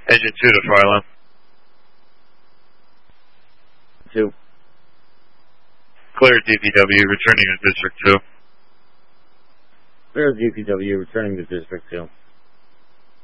Engine 2 to Farland. 2. Clear DPW, returning to District 2. Clear DPW, returning to District 2.